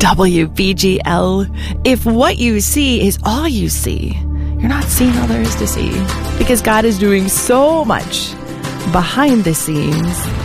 WBGL. If what you see is all you see, you're not seeing all there is to see, because God is doing so much behind the scenes